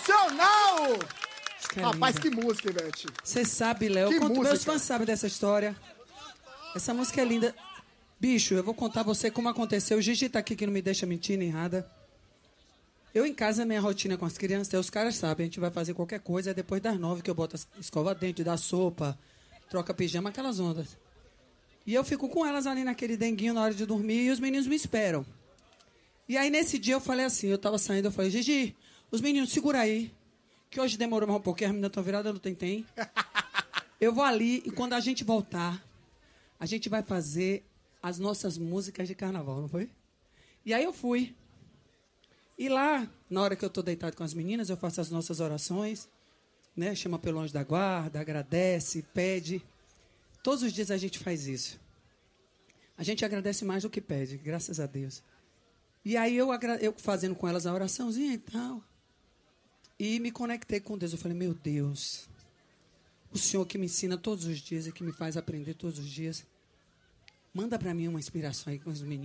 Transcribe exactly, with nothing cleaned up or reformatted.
Sensacional! Que é Rapaz, linda. que música, Ivete. Você sabe, Léo, Que eu conto, música. meus fãs sabem dessa história. Essa música é linda. Bicho, eu vou contar a você como aconteceu. O Gigi tá aqui que não me deixa mentir nem nada. Eu em casa, minha rotina com as crianças, os caras sabem, a gente vai fazer qualquer coisa, é depois das nove que eu boto a escova dente, dá sopa, troca pijama, aquelas ondas. E eu fico com elas ali naquele denguinho na hora de dormir e os meninos me esperam. E aí nesse dia eu falei assim, eu tava saindo, eu falei, Gigi, os meninos, segura aí, que hoje demorou mais um pouquinho, as meninas estão viradas no tem-tem. Eu vou ali e quando a gente voltar, a gente vai fazer as nossas músicas de carnaval, não foi? E aí eu fui. E lá, na hora que eu tô deitado com as meninas, eu faço as nossas orações, né? Chama pelo anjo da guarda, agradece, pede. Todos os dias a gente faz isso. A gente agradece mais do que pede, graças a Deus. E aí eu, eu fazendo com elas a oraçãozinha e tal. E me conectei com Deus. Eu falei, meu Deus, o Senhor que me ensina todos os dias e que me faz aprender todos os dias, manda para mim uma inspiração aí com os meninos.